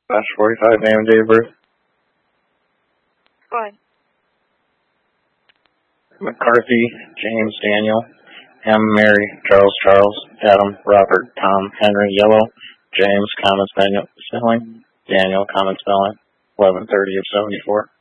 /45 name and date of birth. Go ahead. McCarthy, James Daniel, M. Mary, Charles, Adam, Robert, Tom, Henry, Yellow, James, common spelling, Daniel, common spelling, 11/30 of 74.